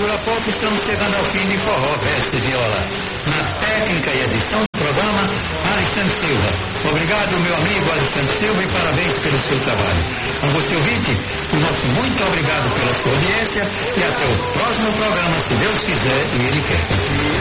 dura pouco, estamos chegando ao fim de Forró, Verso e Viola. Na técnica e edição do programa, Alexandre Silva. Obrigado, meu amigo Alexandre Silva, e parabéns pelo seu trabalho. A você, ouvinte, o nosso muito obrigado pela sua audiência e até o próximo programa, se Deus quiser e Ele quer.